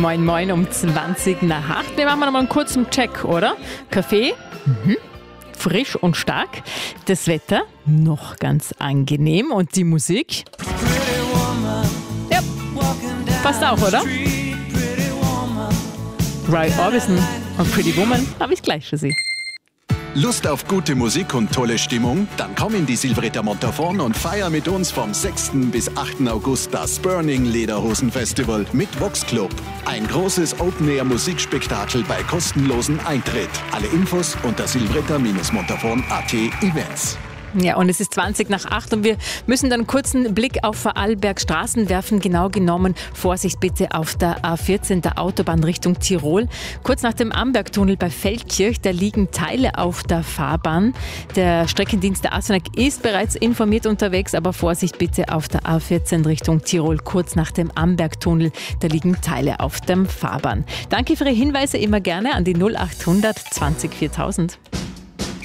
Moin Moin um 20 nach 8. Wir machen noch mal einen kurzen Check, oder? Kaffee? Frisch und stark. Das Wetter? Noch ganz angenehm. Und die Musik? Ja, passt auch, oder? Roy Orbison und Pretty Woman habe ich gleich für Sie. Lust auf gute Musik und tolle Stimmung? Dann komm in die Silvretta Montafon und feier mit uns vom 6. bis 8. August das Burning Lederhosen Festival mit Vox Club. Ein großes Open-Air-Musikspektakel bei kostenlosem Eintritt. Alle Infos unter silvretta-montafon.at Events. Ja, und es ist 20 nach 8 und wir müssen dann einen kurzen Blick auf Vorarlberg Straßen werfen. Genau genommen, Vorsicht bitte auf der A14, der Autobahn Richtung Tirol. Kurz nach dem Ambergtunnel bei Feldkirch, da liegen Teile auf der Fahrbahn. Der Streckendienst der ASFINAG ist bereits informiert unterwegs, aber Vorsicht bitte auf der A14 Richtung Tirol. Kurz nach dem Ambergtunnel, da liegen Teile auf der Fahrbahn. Danke für Ihre Hinweise, immer gerne an die 0800 20 4000.